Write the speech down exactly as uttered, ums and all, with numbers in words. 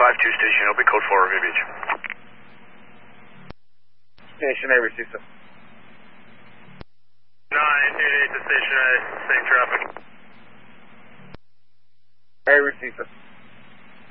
five two station, it'll be code four, Revere Beach. Station A, receive sir. nine eight eight to station A, same traffic. A, receive sir.